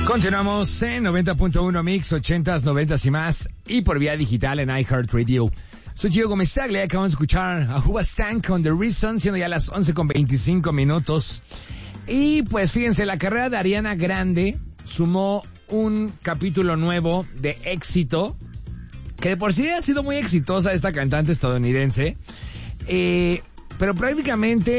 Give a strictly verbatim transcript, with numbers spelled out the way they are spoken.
Continuamos en noventa punto uno Mix, ochentas, noventas y más, y por vía digital en iHeartRadio. Soy Gio Gómez Tagle, acabamos de escuchar a Hoobastank con The Reason, siendo ya las once con veinticinco minutos. Y pues fíjense, la carrera de Ariana Grande sumó un capítulo nuevo de éxito, que de por sí ha sido muy exitosa esta cantante estadounidense, eh, pero prácticamente